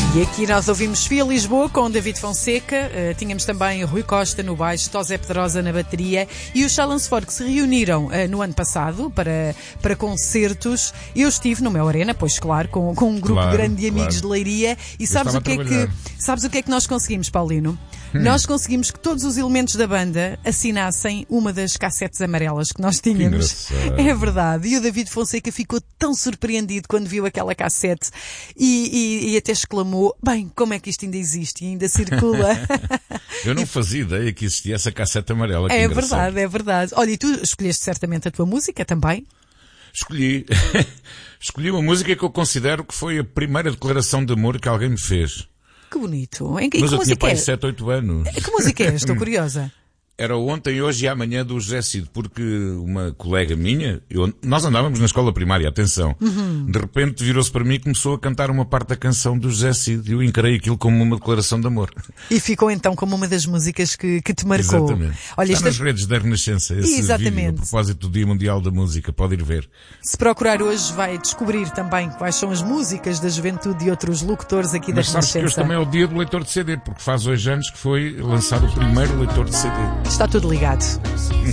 E aqui nós ouvimos Fia Lisboa com David Fonseca, tínhamos também Rui Costa no baixo, Tosé Pedrosa na bateria e os Challenge 4 que se reuniram no ano passado para concertos. Eu estive no Mel Arena, pois claro, com um grupo grande de amigos de Leiria e sabes o que é que nós conseguimos, Paulino? Nós conseguimos que todos os elementos da banda assinassem uma das cassetes amarelas que nós tínhamos. É verdade. E o David Fonseca ficou tão surpreendido quando viu aquela cassete e até exclamou: bem, como é que isto ainda existe e ainda circula? Eu não fazia ideia que existia essa cassete amarela. É verdade, é verdade. Olha, e tu escolheste certamente a tua música também? Escolhi uma música que eu considero que foi a primeira declaração de amor que alguém me fez. Que bonito. Mas eu tinha pai 7, 8 anos. Que música é? Estou curiosa. Era Ontem, Hoje e Amanhã do José Cid, porque uma colega minha, nós andávamos na escola primária, atenção, de repente virou-se para mim e começou a cantar uma parte da canção do José Cid e eu encarei aquilo como uma declaração de amor. E ficou então como uma das músicas que te marcou. Exatamente. Olha, está nas redes da Renascença, esse vídeo, a propósito do Dia Mundial da Música, pode ir ver. Se procurar hoje vai descobrir também quais são as músicas da juventude e outros locutores aqui da Renascença. Mas sabes que hoje também é o dia do leitor de CD, porque faz 2 anos que foi lançado o primeiro leitor de CD. Está tudo ligado.